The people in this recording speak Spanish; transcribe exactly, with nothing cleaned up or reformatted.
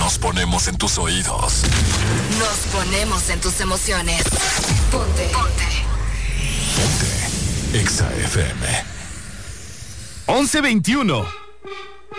nos ponemos en tus oídos. Nos ponemos en tus emociones. Ponte. Ponte. Ponte. Exa F M. once veintiuno.